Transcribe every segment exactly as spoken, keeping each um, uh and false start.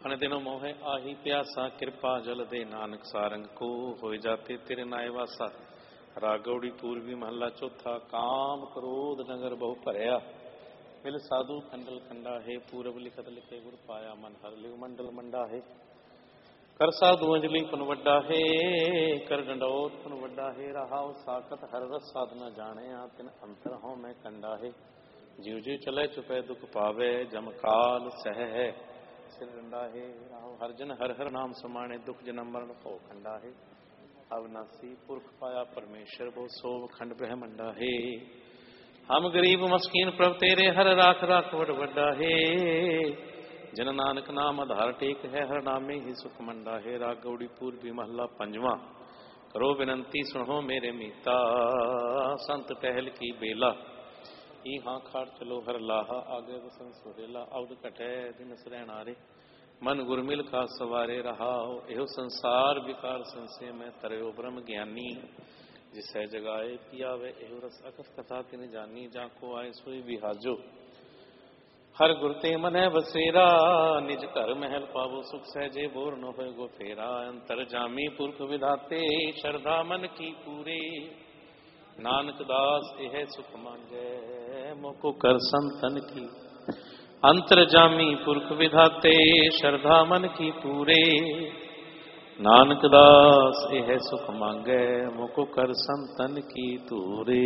अन दिनो मोहे आही प्यासा कृपा जल दे नानक सारंग को होए जाते तेरे नाय वासा। रागौड़ी पूर्वी महला चौथा। काम क्रोध नगर बहु भरया मिल साधु खंडल खंडा है। पूरब लिखत लिखे गुर पाया मन हर लिव मंडल मंडा है। कर साधु अंजलि पुन वड्डा है कर डंडौत पुन वड्डा है। रहाओ साकत हर रस साधना जाने तिन अंतर हो मैं कंडा है। जीव जीव चले चुपे दुख पावे जम काल सह है। सिर डंडा है राहो हर जन हर हर नाम समाने दुख जन्म मरण भो खंडा है। अविनाशी पुरख पाया परमेश्वर वो सोव खंड ब्रह्मंडा है। हम गरीब मस्कीन प्रभ तेरे हर राख राख वड वड्डा है। जन नानक नाम आधार टेक है हर नामे ही सुख मंडा है। राग गौड़ी पूर्वी महला पंजवा। करो विनंती सुनो मेरे मीता संत टहल की बेला। ई हाँ खाड़ चलो हर लाहा आगे वसन सुहेला। अवध कटै दिन सरैना रे मन गुरमिल का सवारे रहाओ। एहो संसार विकार संशय में तरयो ब्रह्म ज्ञानी। जिसै जगाए पियावे एहो रस अकथ कथा तिन जानी। जाको आए सोई बिहाजो हर गुरते मनै बसेरा। निज घर महल पावो सुख सहजे बोर न होय गो फेरा। अंतर जामी पुरख विधाते श्रद्धा मन की पूरे। नानक दास यह सुख मांगे मोको कर संतन की। अंतर जामी पुरख विधाते श्रद्धा मन की पूरे। नानक दास यह सुख मांगे मोको कर संतन की तूरे।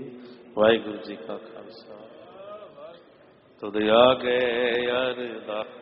वाहिगुरु जी का खालसा तुद आगे अरदास।